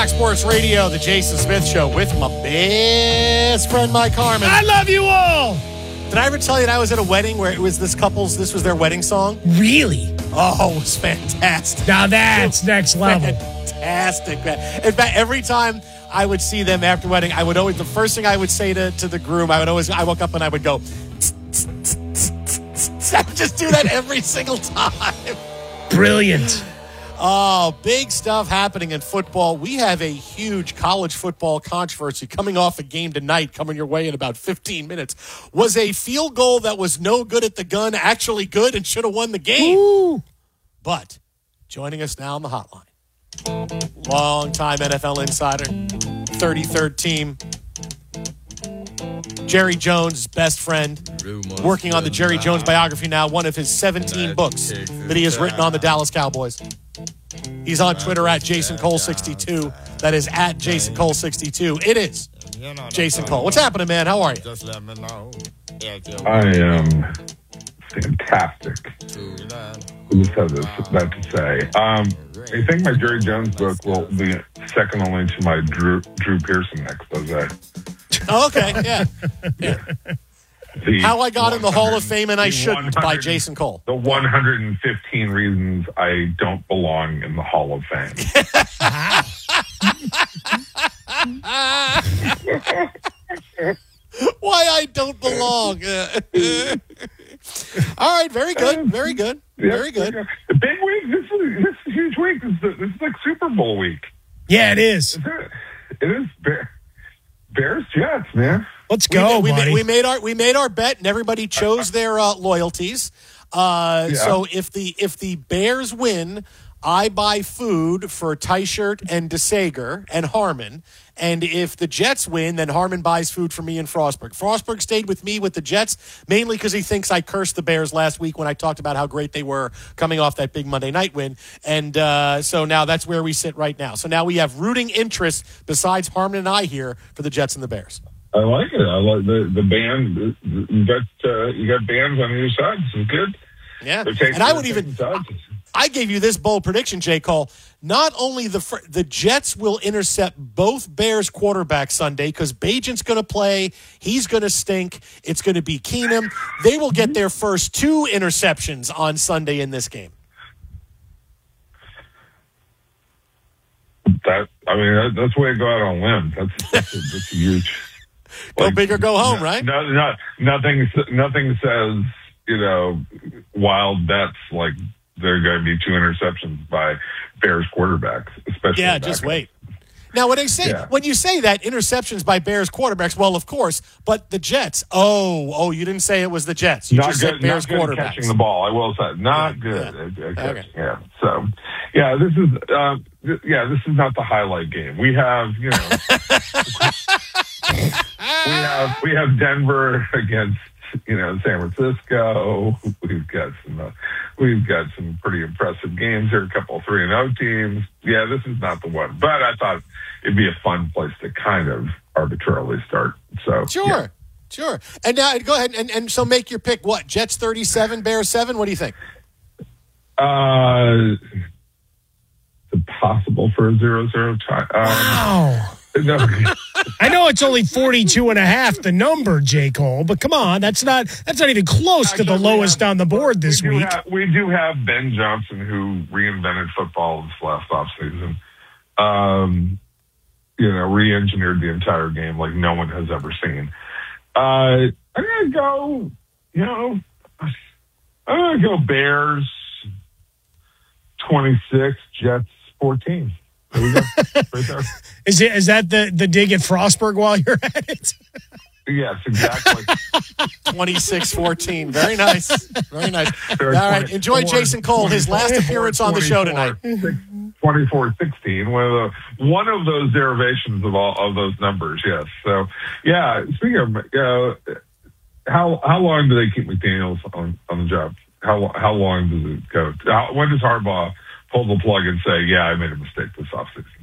Fox Sports Radio, the Jason Smith Show with my best friend, Mike Harmon. I love you all. Did I ever tell you that I was at a wedding where it was this was their wedding song? Really? Oh, it was fantastic. Now that's next level. Fantastic, man. In fact, every time I would see them after wedding, I would always, the first thing I would say to the groom, I woke up and I would go, I would just do that every single time. Brilliant. Oh, big stuff happening in football. We have a huge college football controversy coming off a game tonight, coming your way in about 15 minutes. Was a field goal that was no good at the gun actually good and should have won the game? Ooh. But joining us now on the hotline, longtime NFL insider, 33rd team, Jerry Jones' best friend, working on the Jerry Jones biography now, one of his 17 books that he has written on the Dallas Cowboys. He's on Twitter at JasonCole62. That is at JasonCole62. It is Jason Cole. What's happening, man? How are you? I am fantastic. Who just has that to say? I think my Jerry Jones book will be second only to my Drew Pearson expose. Oh, okay, yeah. How I Got in the Hall of Fame and I Shouldn't by Jason Cole. The 115 reasons I don't belong in the Hall of Fame. Why I don't belong. All right, very good, very good, very good. The big week, this is a huge week. This is like Super Bowl week. Yeah, it is. It is Bears Jets, man. Let's go, buddy. We made our bet, and everybody chose their loyalties. So if the Bears win, I buy food for Teichert and DeSager and Harmon. And if the Jets win, then Harmon buys food for me and Frostberg. Frostberg stayed with me with the Jets, mainly because he thinks I cursed the Bears last week when I talked about how great they were coming off that big Monday night win. And so now that's where we sit right now. So now we have rooting interest besides Harmon and I here for the Jets and the Bears. I like it. I like the band. You got bands on either side. This is good. Yeah, and I would even. I gave you this bold prediction, J. Cole. Not only the Jets will intercept both Bears quarterbacks Sunday because Bagent's going to play. He's going to stink. It's going to be Keenum. They will get their first 2 interceptions on Sunday in this game. That's the way to go out on a limb. That's a huge. Go big or go home, right? Nothing says, wild bets like there are going to be 2 interceptions by Bears quarterbacks, especially. Yeah, just wait. Now, when you say that, interceptions by Bears quarterbacks, well, of course, but the Jets. Oh, you didn't say it was the Jets. You just said Bears quarterbacks. Catching the ball, I will say, not good. Yeah. Okay. Yeah. So, this is not the highlight game. We have, we have Denver against San Francisco. We've got some pretty impressive games here. A couple 3-0 teams. Yeah, this is not the one. But I thought it'd be a fun place to kind of arbitrarily start. So sure. And now go ahead and so make your pick. What, Jets 37, Bears 7? What do you think? It's possible for a 0-0 tie. Wow. No. I know it's only 42.5, the number, J. Cole, but come on, that's not even close to the lowest on the board this week. We do have Ben Johnson, who reinvented football this last offseason. Re-engineered the entire game like no one has ever seen. I'm gonna go. I'm gonna go Bears 26, Jets 14. There we go. Right there. Is that the dig at Frostberg while you're at it? Yes, exactly. 26-14. Very nice. Very nice. All right. Enjoy Jason Cole, his last appearance on the show tonight. 24-16. One of those derivations of all of those numbers, yes. So, yeah, speaking of, how long do they keep McDaniels on the job? How long does it go? When does Harbaugh pull the plug and say, yeah, I made a mistake this offseason?